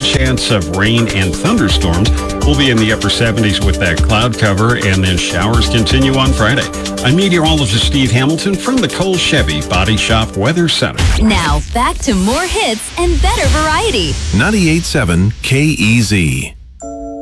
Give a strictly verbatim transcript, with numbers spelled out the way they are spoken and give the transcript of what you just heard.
chance of rain and thunderstorms. We'll be in the upper seventies with that cloud cover, and then showers continue on Friday. I'm meteorologist Steve Hamilton from the Cole Chevy Body Shop Weather Center. Now, back to more hits and better variety. ninety-eight point seven K E Z.